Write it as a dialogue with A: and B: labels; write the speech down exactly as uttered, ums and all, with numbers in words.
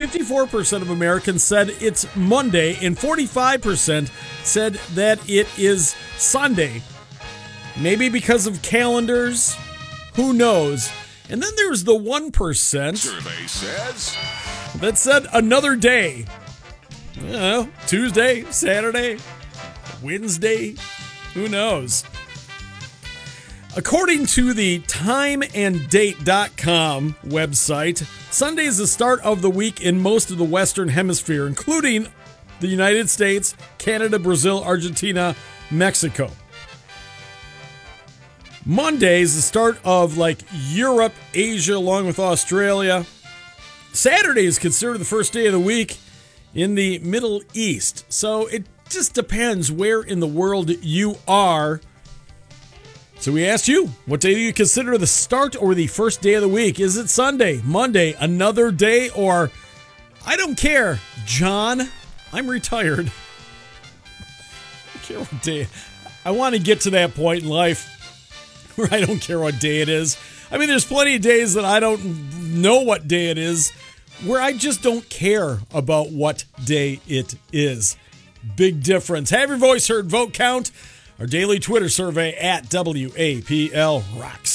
A: fifty-four percent of Americans said it's Monday, and forty-five percent said that it is Sunday. Maybe because of calendars. Who knows? And then there's the one percent
B: Survey says
A: that said another day. You know, Tuesday, Saturday, Wednesday, who knows? According to the time and date dot com website, Sunday is the start of the week in most of the Western Hemisphere, including the United States, Canada, Brazil, Argentina, Mexico. Monday is the start of like Europe, Asia, along with Australia. Saturday is considered the first day of the week in the Middle East. So it just depends where in the world you are. So we asked you, what day do you consider the start or the first day of the week? Is it Sunday, Monday, another day, or I don't care, John, I'm retired. I don't care what day. I want to get to that point in life where I don't care what day it is. I mean, there's plenty of days that I don't know what day it is, where I just don't care about what day it is. Big difference. Have your voice heard. Vote count. Our daily Twitter survey at W A P L Rocks.